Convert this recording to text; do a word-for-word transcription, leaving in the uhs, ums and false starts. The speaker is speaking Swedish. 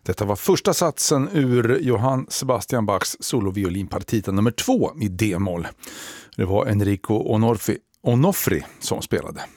Detta var första satsen ur Johann Sebastian Bachs soloviolinpartita nummer två i D-moll. Det var Enrico Onofri, Onofri som spelade.